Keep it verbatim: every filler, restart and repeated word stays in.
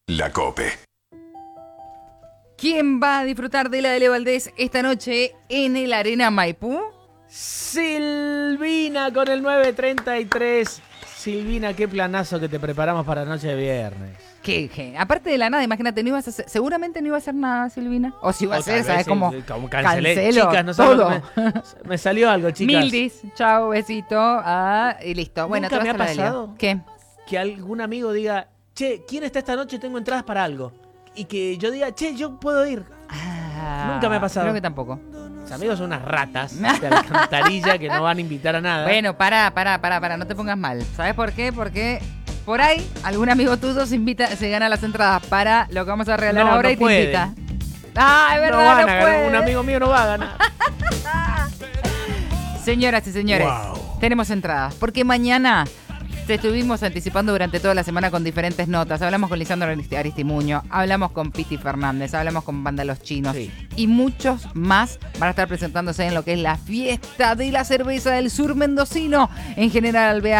La COPE. ¿Quién va a disfrutar de la de Leo Valdés esta noche en el Arena Maipú? Silvina con el nueve treinta y tres. Silvina, qué planazo que te preparamos para la noche de viernes. ¿Qué, qué? Aparte de la nada, imagínate, no ibas a hacer, seguramente no iba a hacer nada, Silvina. O si iba a O hacer, tal ¿sabes vez, cómo? sí, como cancelé. Cancelo Chicas, no saben todo. lo que me, me salió algo, chicas. Mildis, chao, besito, ah, y listo. Bueno, ¿Nunca te me vas ha a la de Leo. pasado? ¿Qué? Que algún amigo diga, che, ¿quién está esta noche? Tengo entradas para algo. Y que yo diga, che, yo puedo ir. Ah, Nunca me ha pasado. Creo que tampoco. Mis amigos son unas ratas de alcantarilla que no van a invitar a nada. Bueno, pará, pará, pará, pará, no te pongas mal. ¿Sabes por qué? Porque por ahí algún amigo tuyo se invita, se gana las entradas para lo que vamos a regalar No, ahora no y te puede. invita. Ah, es no verdad, van no, a ganar. puede. Un amigo mío no va a ganar. Señoras y señores, Wow. tenemos entradas. Porque mañana te estuvimos anticipando durante toda la semana con diferentes notas. Hablamos con Lisandro Aristimuño, hablamos con Piti Fernández, hablamos con Banda Los Chinos. Sí. Y muchos más van a estar presentándose en lo que es la fiesta de la cerveza del sur mendocino en General Alvear.